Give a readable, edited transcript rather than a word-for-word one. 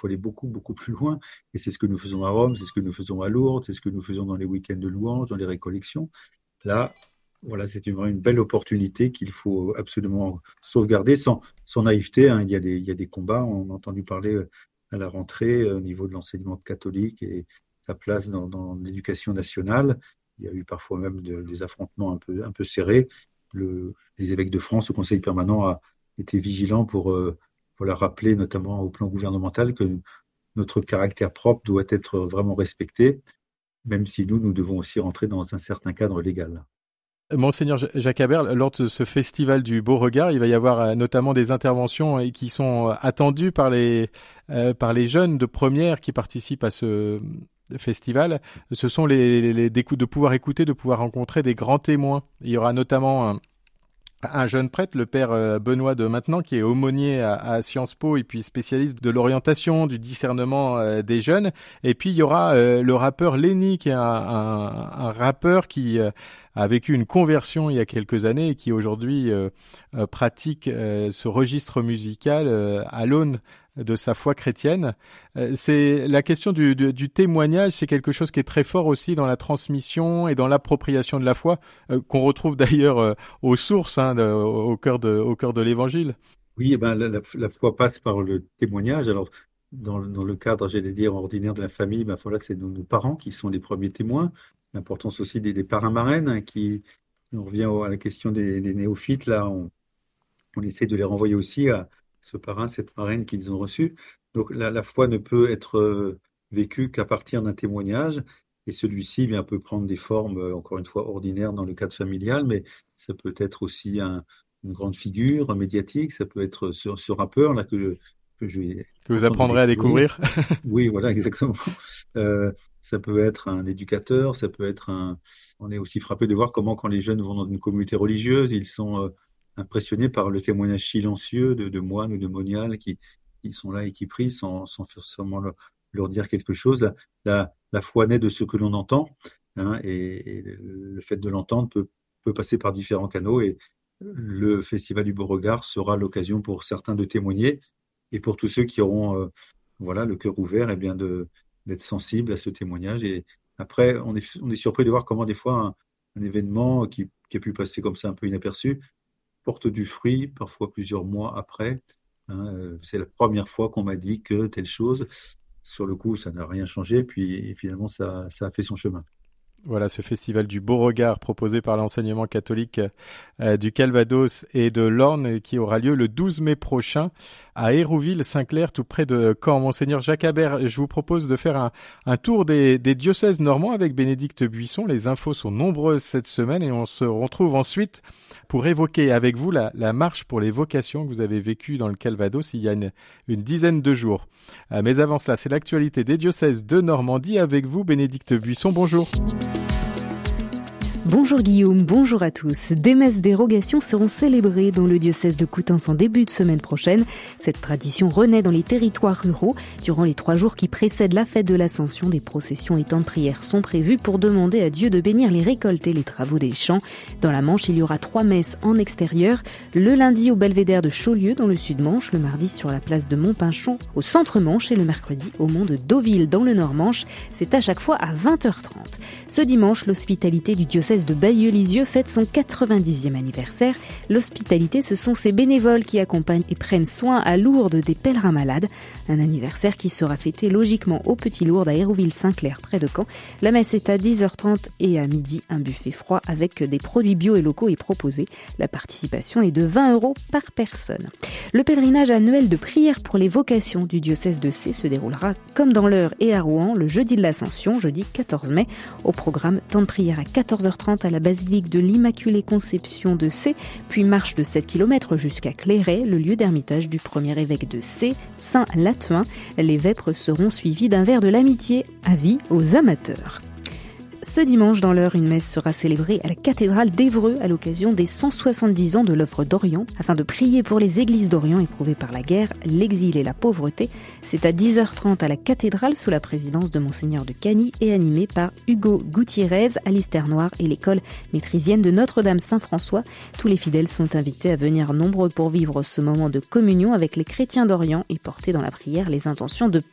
faut aller beaucoup, beaucoup plus loin. Et c'est ce que nous faisons à Rome, c'est ce que nous faisons à Lourdes, c'est ce que nous faisons dans les week-ends de louange, dans les récollections. Là, voilà, c'est vraiment une belle opportunité qu'il faut absolument sauvegarder sans naïveté, hein. Il y a des combats. On a entendu parler à la rentrée au niveau de l'enseignement catholique et sa place dans l'éducation nationale. Il y a eu parfois même des affrontements un peu serrés. Les évêques de France, le Conseil permanent a été vigilant pour la rappeler, notamment au plan gouvernemental, que notre caractère propre doit être vraiment respecté, même si nous devons aussi rentrer dans un certain cadre légal. Monseigneur Jacques Habert, lors de ce festival du Beauregard, il va y avoir notamment des interventions qui sont attendues par les jeunes de première qui participent à ce festival. Ce sont de pouvoir écouter, de pouvoir rencontrer des grands témoins. Il y aura notamment un jeune prêtre, le père Benoît de Maintenan, qui est aumônier à Sciences Po et puis spécialiste de l'orientation, du discernement des jeunes. Et puis il y aura le rappeur Lenny, qui est un rappeur qui a vécu une conversion il y a quelques années et qui aujourd'hui pratique ce registre musical à l'aune de sa foi chrétienne. C'est la question du témoignage, c'est quelque chose qui est très fort aussi dans la transmission et dans l'appropriation de la foi, qu'on retrouve d'ailleurs aux sources, hein, au cœur de l'Évangile. Oui, eh ben, la foi passe par le témoignage. Alors, dans le cadre, j'allais dire, ordinaire de la famille, ben, voilà, c'est nos parents qui sont les premiers témoins. L'importance aussi des parrains marraines, hein, on revient à la question des néophytes, là, on essaie de les renvoyer aussi à ce parrain, cette marraine qu'ils ont reçu. Donc la foi ne peut être vécue qu'à partir d'un témoignage, et celui-ci eh bien, peut prendre des formes, encore une fois, ordinaires dans le cadre familial, mais ça peut être aussi une grande figure médiatique, ça peut être ce rappeur là que vous apprendrez à découvrir. Oui, voilà, exactement. Ça peut être un éducateur, ça peut être On est aussi frappé de voir comment, quand les jeunes vont dans une communauté religieuse, ils sont impressionnés par le témoignage silencieux de moines ou de moniales qui sont là et qui prient sans forcément leur dire quelque chose. La foi naît de ce que l'on entend, hein, et le fait de l'entendre peut passer par différents canaux. Et le Festival du Beauregard sera l'occasion pour certains de témoigner et pour tous ceux qui auront voilà, le cœur ouvert, eh bien d'être sensibles à ce témoignage. Et après, on est surpris de voir comment des fois un événement qui a pu passer comme ça un peu inaperçu porte du fruit, parfois plusieurs mois après. Hein, c'est la première fois qu'on m'a dit que telle chose. Sur le coup, ça n'a rien changé, puis finalement, ça a fait son chemin. Voilà, ce festival du Beauregard proposé par l'enseignement catholique du Calvados et de l'Orne qui aura lieu le 12 mai prochain à Hérouville-Saint-Clair, tout près de Caen. Monseigneur Jacques Habert, je vous propose de faire un tour des diocèses normands avec Bénédicte Buisson. Les infos sont nombreuses cette semaine et on se retrouve ensuite pour évoquer avec vous la marche pour les vocations que vous avez vécue dans le Calvados il y a une dizaine de jours. Mais avant cela, c'est l'actualité des diocèses de Normandie avec vous, Bénédicte Buisson. Bonjour. Bonjour Guillaume, bonjour à tous. Des messes dérogation seront célébrées dans le diocèse de Coutances en début de semaine prochaine. Cette tradition renaît dans les territoires ruraux. Durant les 3 jours qui précèdent la fête de l'Ascension, des processions et temps de prière sont prévus pour demander à Dieu de bénir les récoltes et les travaux des champs. Dans la Manche, il y aura 3 messes en extérieur. Le lundi au belvédère de Chaulieu dans le Sud-Manche, le mardi sur la place de Montpinchon au Centre-Manche et le mercredi au mont de Deauville dans le Nord-Manche. C'est à chaque fois à 20h30. Ce dimanche, l'hospitalité du diocèse de Bayeux-Lisieux fête son 90e anniversaire. L'hospitalité, ce sont ces bénévoles qui accompagnent et prennent soin à Lourdes des pèlerins malades. Un anniversaire qui sera fêté logiquement au Petit Lourdes à Hérouville-Saint-Clair près de Caen. La messe est à 10h30 et à midi, un buffet froid avec des produits bio et locaux est proposé. La participation est de 20 € par personne. Le pèlerinage annuel de prière pour les vocations du diocèse de Sées se déroulera comme dans l'Eure et à Rouen le jeudi de l'Ascension, jeudi 14 mai. Au programme, temps de prière à 14h30 à la basilique de l'Immaculée Conception de Sées, puis marche de 7 km jusqu'à Clairet, le lieu d'ermitage du premier évêque de Sées, Saint Latuin. Les vêpres seront suivies d'un verre de l'amitié, avis aux amateurs. Ce dimanche, dans l'Eure, une messe sera célébrée à la cathédrale d'Évreux à l'occasion des 170 ans de l'œuvre d'Orient, afin de prier pour les églises d'Orient éprouvées par la guerre, l'exil et la pauvreté. C'est à 10h30 à la cathédrale sous la présidence de Monseigneur de Cagny et animé par Hugo Gutiérrez, Alice Terre-Noire et l'école maîtrisienne de Notre-Dame-Saint-François. Tous les fidèles sont invités à venir nombreux pour vivre ce moment de communion avec les chrétiens d'Orient et porter dans la prière les intentions de